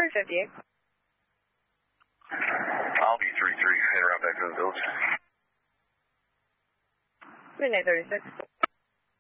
358. I'll be 33, head around back to the village. Midnight 36.